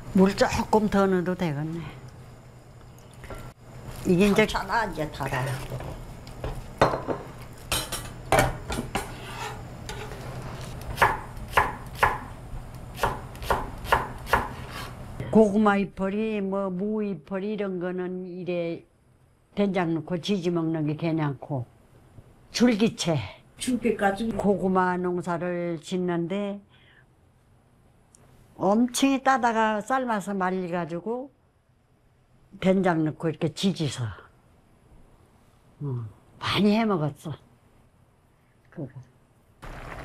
물 조금 더 넣어도 되겠네. 이게 이제 괜찮아 이제 달아. 고구마 잎벌이 뭐 무 잎벌이 이런 거는 이래 된장 넣고 지지 먹는 게 괜찮고 줄기채 줄기까지. 고구마 농사를 짓는데 엄청 따다가 삶아서 말려가지고 된장 넣고 이렇게 지지서 많이 해 먹었어. 그거.